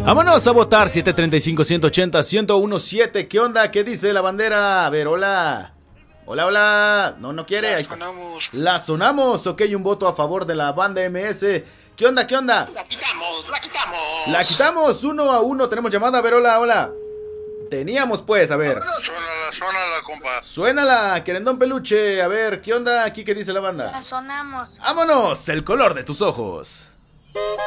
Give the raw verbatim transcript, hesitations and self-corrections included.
Vámonos a votar. Siete treinta y cinco, ciento ochenta, ciento diecisiete. ¿Qué onda? ¿Qué dice la bandera? A ver, hola. Hola, hola. No, no quiere. La sonamos. La sonamos. Ok, un voto a favor de la banda M S. ¿Qué onda? ¿Qué onda? La quitamos, la quitamos. La quitamos. Uno a uno. Tenemos llamada. A ver, hola, hola. Teníamos pues, a ver. Suénala, suénala, compa. Suénala, querendón peluche. A ver, ¿qué onda? Aquí, ¿qué dice la banda? La sonamos. ¡Vámonos! El color de tus ojos.